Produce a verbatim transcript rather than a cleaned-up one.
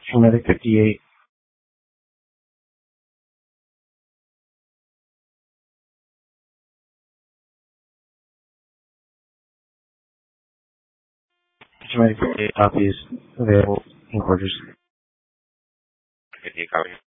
Medic fifty-eight. Medic fifty-eight copies available in quarters. fifty-eight copies.